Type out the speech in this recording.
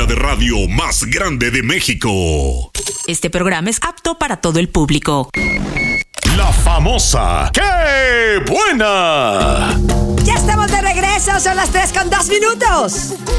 cabina de radio más grande de México. Este programa es apto para todo el público. La famosa ¡Qué buena! Ya estamos de regreso, son las 3:02.